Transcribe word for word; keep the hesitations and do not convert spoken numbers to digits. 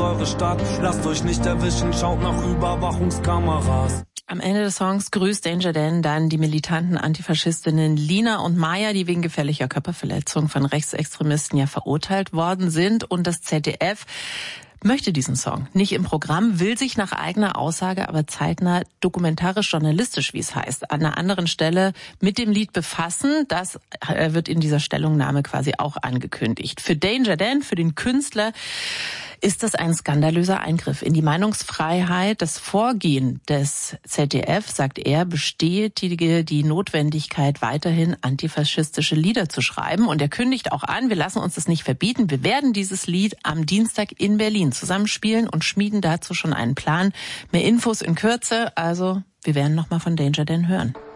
eure Stadt. Lasst euch nicht erwischen, schaut nach Überwachungskameras. Am Ende des Songs grüßt Danger Dan dann die militanten Antifaschistinnen Lina und Maya, die wegen gefährlicher Körperverletzung von Rechtsextremisten ja verurteilt worden sind. Und das Z D F möchte diesen Song nicht im Programm, will sich nach eigener Aussage aber zeitnah dokumentarisch-journalistisch, wie es heißt, an einer anderen Stelle mit dem Lied befassen. Das wird in dieser Stellungnahme quasi auch angekündigt. Für Danger Dan, für den Künstler, ist das ein skandalöser Eingriff in die Meinungsfreiheit. Das Vorgehen des Z D F, sagt er, bestätige die Notwendigkeit, weiterhin antifaschistische Lieder zu schreiben. Und er kündigt auch an, wir lassen uns das nicht verbieten. Wir werden dieses Lied am Dienstag in Berlin zusammenspielen und schmieden dazu schon einen Plan. Mehr Infos in Kürze. Also, wir werden noch mal von Danger Dan hören.